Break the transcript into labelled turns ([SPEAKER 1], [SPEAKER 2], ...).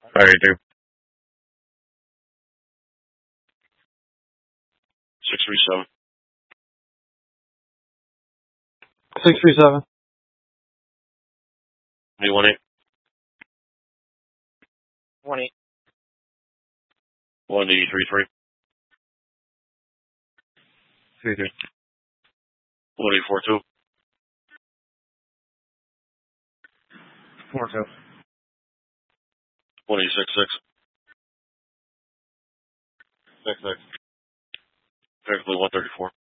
[SPEAKER 1] How you do? 637.
[SPEAKER 2] 637.
[SPEAKER 1] 18.
[SPEAKER 2] 20.
[SPEAKER 1] 1833.
[SPEAKER 2] 32.
[SPEAKER 1] 1842.
[SPEAKER 2] 42.
[SPEAKER 1] 1866.
[SPEAKER 2] 66.
[SPEAKER 1] Technically 134.